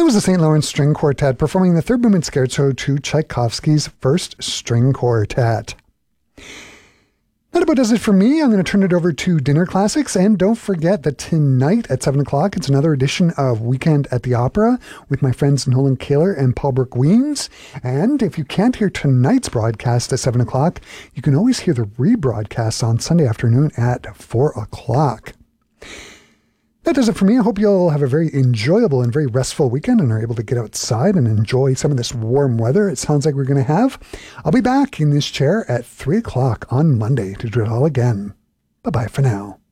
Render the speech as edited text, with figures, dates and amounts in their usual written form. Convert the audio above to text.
was the St. Lawrence String Quartet performing the third movement scherzo to Tchaikovsky's First String Quartet. That about does it for me. I'm going to turn it over to Dinner Classics. And don't forget that tonight at 7 o'clock, it's another edition of Weekend at the Opera with my friends Nolan Kaler and Paul Burke-Weems. And if you can't hear tonight's broadcast at 7 o'clock, you can always hear the rebroadcast on Sunday afternoon at 4 o'clock. That does it for me. I hope you'll have a very enjoyable and very restful weekend and are able to get outside and enjoy some of this warm weather it sounds like we're going to have. I'll be back in this chair at 3 o'clock on Monday to do it all again. Bye-bye for now.